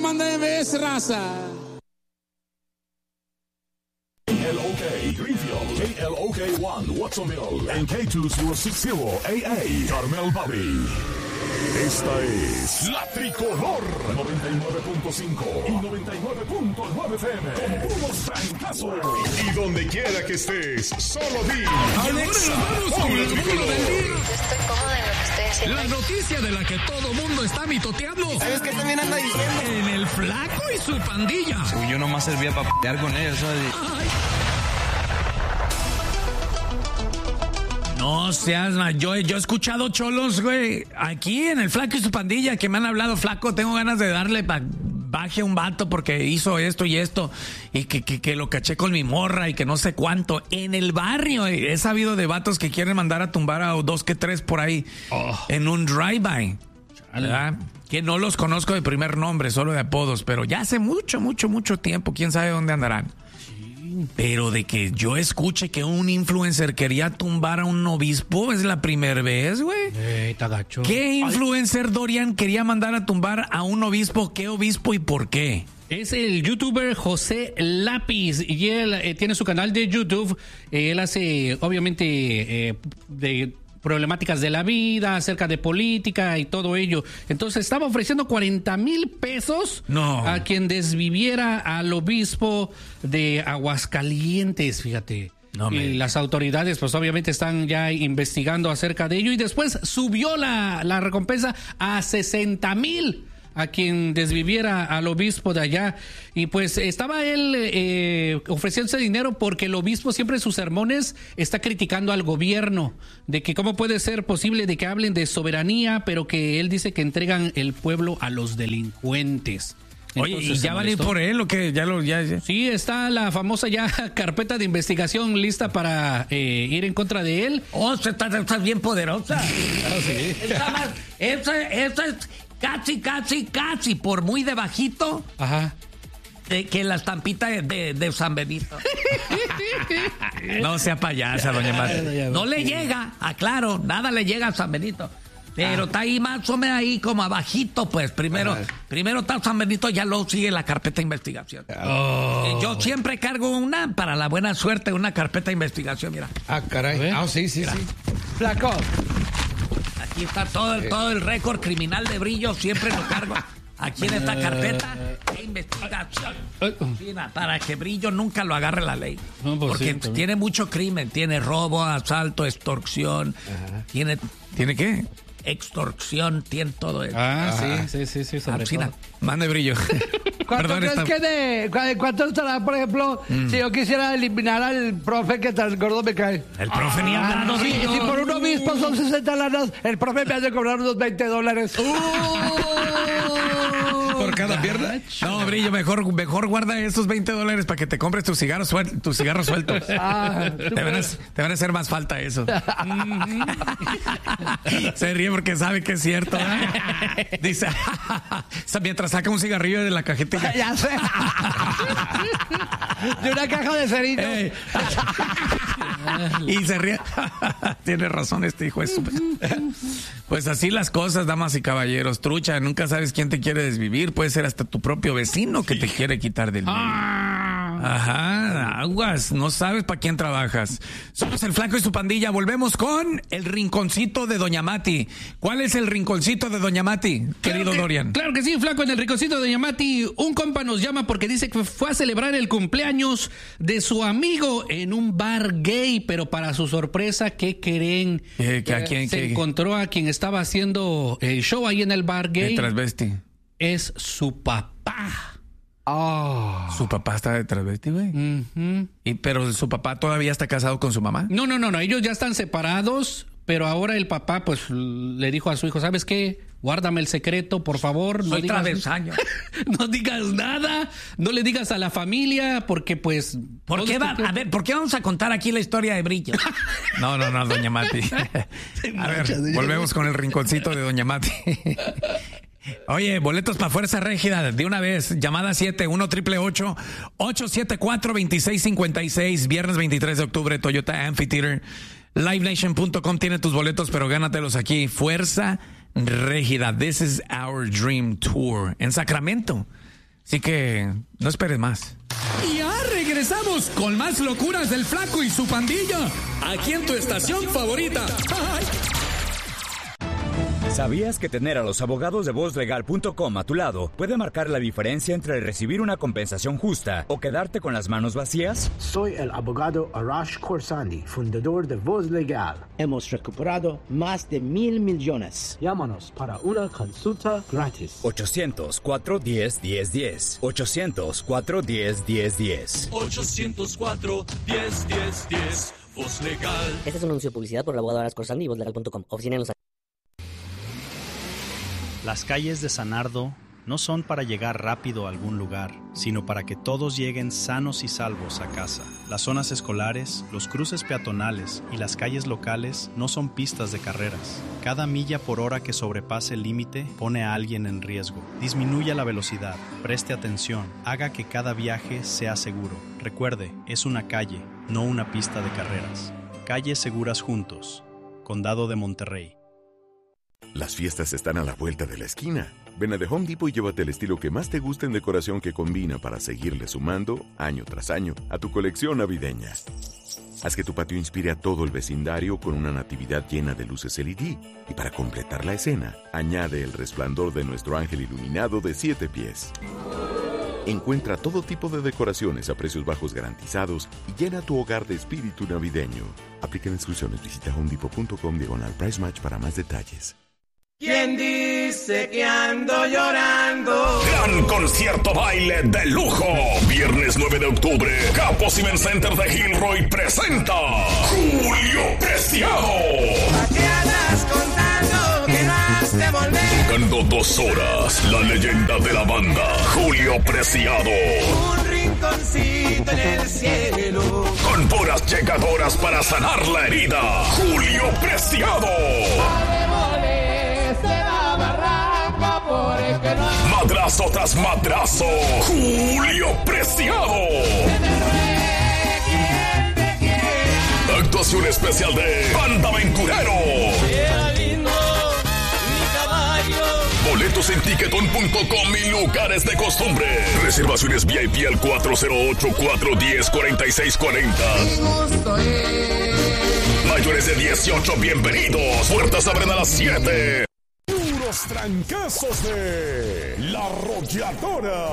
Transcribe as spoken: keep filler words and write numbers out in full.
manda ves, raza. K L O K Greenfield, K L O K one Watsonville, en K dos mil sesenta A A Carmel Valley. Esta es La Tricolor noventa y nueve punto cinco y noventa y nueve punto nueve F M con puros trancazos. Y donde quiera que estés, solo di Alexa, ponle La Tricolor. Yo estoy cómoda en lo que estoy haciendo. La noticia de la que todo mundo está mitoteando. ¿Sabes qué también anda diciendo? En el Flaco y su pandilla. Uy, yo nomás servía para pelear con ellos, ¿sabes? Ay. No seas más, yo, yo he escuchado cholos, güey, aquí en el Flaco y su pandilla que me han hablado, flaco, tengo ganas de darle pa, baje a un vato porque hizo esto y esto, y que, que, que lo caché con mi morra y que no sé cuánto. En el barrio he sabido de vatos que quieren mandar a tumbar a dos que tres por ahí oh. en un drive-by, ¿verdad? Que no los conozco de primer nombre, solo de apodos, pero ya hace mucho, mucho, mucho tiempo, quién sabe dónde andarán. Pero de que yo escuche que un influencer quería tumbar a un obispo es la primera vez, güey. Eh, tagacho. ¿Qué influencer, Dorian, quería mandar a tumbar a un obispo? ¿Qué obispo y por qué? Es el youtuber José Lápiz y él eh, tiene su canal de YouTube. Eh, él hace, obviamente, eh, de problemáticas de la vida, acerca de política y todo ello. Entonces estaba ofreciendo cuarenta mil pesos no. a quien desviviera al obispo de Aguascalientes, fíjate. No, y me... las autoridades pues obviamente están ya investigando acerca de ello y después subió la, la recompensa a sesenta mil a quien desviviera al obispo de allá. Y pues estaba él eh, ofreciéndose dinero porque el obispo siempre en sus sermones está criticando al gobierno, de que cómo puede ser posible de que hablen de soberanía, pero que él dice que entregan el pueblo a los delincuentes. Oye, ¿y ya van a ir por él o qué? Ya lo, ya, ya. Sí, está la famosa ya carpeta de investigación lista para eh, ir en contra de él. Oh, está, está bien poderosa. Claro, sí. Está más, esa, esa es casi, casi, casi, por muy de bajito. Ajá. De, que la estampita de, de, de San Benito. No sea payasa, doña Marta. No le llega, aclaro, nada le llega a San Benito. Pero ah. está ahí más o menos ahí como abajito, pues. Primero, primero está San Benito, ya luego sigue la carpeta de investigación. Oh. Yo siempre cargo una, para la buena suerte, una carpeta de investigación, mira. Ah, caray. Ah, sí, sí, mira. Sí. Flaco. Aquí está todo el, todo el récord criminal de Brillo, siempre lo cargo. Aquí en esta carpeta de investigación. China, para que Brillo nunca lo agarre la ley. No, pues porque sí, tiene mucho crimen. Tiene robo, asalto, extorsión. Ajá. Tiene, ¿Tiene qué? Extorsión, tiene todo eso. Ah, ah sí, sí, sí, sí. China, mande Brillo. ¿Cuánto Perdón, crees está... que de, cuánto estará, por ejemplo, mm. si yo quisiera eliminar al profe que tan gordo me cae? El profe ni ah, hablando. Si, si por un obispo son sesenta lanas, el profe me hace cobrar unos veinte dólares. ¿Por cada pierna? No, Brillo, mejor, mejor guarda esos veinte dólares para que te compres tus cigarros, suel, tus cigarros sueltos. Ah, te, van a, te van a hacer más falta eso. Se ríe porque sabe que es cierto, ¿eh? Dice, mientras saca un cigarrillo de la cajetilla. Ya sé. De una caja de cerito. Hey. Y se ríe. Tiene razón este hijo de su... Pues así las cosas, damas y caballeros. Trucha, nunca sabes quién te quiere desvivir. Puede ser hasta tu propio vecino que te quiere quitar del medio. Ajá, aguas, no sabes para quién trabajas. Somos el Flaco y su pandilla. Volvemos con el rinconcito de Doña Mati. ¿Cuál es el rinconcito de Doña Mati, querido claro que, Dorian? Claro que sí, Flaco, en el rinconcito de Doña Mati, un compa nos llama porque dice que fue a celebrar el cumpleaños de su amigo en un bar gay, pero para su sorpresa, ¿qué creen? Eh, ¿a quién, Se qué? encontró a quien estaba haciendo el show ahí en el bar gay. El transvesti. Es su papá. Oh. Su papá está de travesti, güey. Uh-huh. Y pero su papá todavía está casado con su mamá. No, no, no, no. Ellos ya están separados, pero ahora el papá, pues, le dijo a su hijo, ¿sabes qué? Guárdame el secreto, por favor. Soy no digas, travesaño. No digas nada, no le digas a la familia, porque pues... ¿Por qué va? A ver, ¿por qué vamos a contar aquí la historia de Brillo? No, no, no, Doña Mati. A ver, volvemos con el rinconcito de Doña Mati. Oye, boletos para Fuerza Régida de una vez, llamada siete uno triple ocho ocho siete cuatro dos seis cinco seis, viernes veintitrés de octubre, Toyota Amphitheater. live nation punto com tiene tus boletos, pero gánatelos aquí. Fuerza Régida, this is our dream tour en Sacramento. Así que no esperes más. Y ya regresamos con más locuras del Flaco y su pandilla. Aquí en tu estación favorita. ¡Ay! ¿Sabías que tener a los abogados de voz legal punto com a tu lado puede marcar la diferencia entre recibir una compensación justa o quedarte con las manos vacías? Soy el abogado Arash Khorsandi, fundador de Voz Legal. Hemos recuperado más de mil millones. Llámanos para una consulta gratis. ochocientos, cuatro uno cero, uno cero uno cero. ochocientos, cuatro uno cero, uno cero uno cero. ochocientos cuatro, diez, diez, diez. Voz Legal. Este es un anuncio de publicidad por el abogado Arash Khorsandi y voz legal punto com. Oficina en Los Ángeles. Las calles de Sanardo no son para llegar rápido a algún lugar, sino para que todos lleguen sanos y salvos a casa. Las zonas escolares, los cruces peatonales y las calles locales no son pistas de carreras. Cada milla por hora que sobrepase el límite pone a alguien en riesgo. Disminuya la velocidad, preste atención, haga que cada viaje sea seguro. Recuerde, es una calle, no una pista de carreras. Calles seguras juntos. Condado de Monterrey. Las fiestas están a la vuelta de la esquina. Ven a The Home Depot y llévate el estilo que más te gusta en decoración que combina para seguirle sumando, año tras año, a tu colección navideña. Haz que tu patio inspire a todo el vecindario con una natividad llena de luces L E D. Y para completar la escena, añade el resplandor de nuestro ángel iluminado de siete pies. Encuentra todo tipo de decoraciones a precios bajos garantizados y llena tu hogar de espíritu navideño. Aplican instrucciones. Visita home depot punto com diagonal price match para más detalles. ¿Quién dice que ando llorando? Gran concierto baile de lujo. Viernes nueve de octubre. Capo Cement Center de Gilroy presenta Julio Preciado. ¿A qué andas contando que no has de volver? Tocando dos horas. La leyenda de la banda, Julio Preciado. Un rinconcito en el cielo. Con puras llegadoras para sanar la herida. Julio Preciado. Madrazo tras madrazo, Julio Preciado. Actuación especial de Banda Aventurero. Boletos en tiquetón punto com y lugares de costumbre. Reservaciones V I P al cuatro cero ocho, cuatro uno cero, cuatro seis cuatro cero. Mayores de dieciocho, bienvenidos. Puertas abren a las siete. Puros trancazos de La Arrolladora.